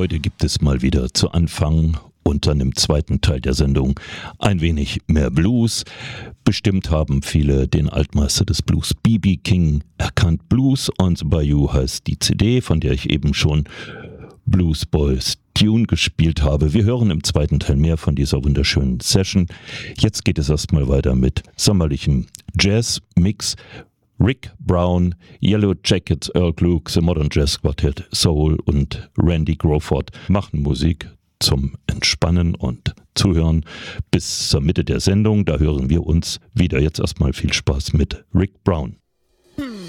Heute gibt es mal wieder zu Anfang und dann im zweiten Teil der Sendung ein wenig mehr Blues. Bestimmt haben viele den Altmeister des Blues B.B. King erkannt. Blues on the Bayou heißt die CD, von der ich eben schon Blues Boys Tune gespielt habe. Wir hören im zweiten Teil mehr von dieser wunderschönen Session. Jetzt geht es erstmal weiter mit sommerlichem Jazz-Mix. Rick Brown, Yellow Jackets, Earl Klug, The Modern Jazz Quartet, Soul und Randy Crawford machen Musik zum Entspannen und Zuhören bis zur Mitte der Sendung. Da hören wir uns wieder. Jetzt erstmal viel Spaß mit Rick Brown.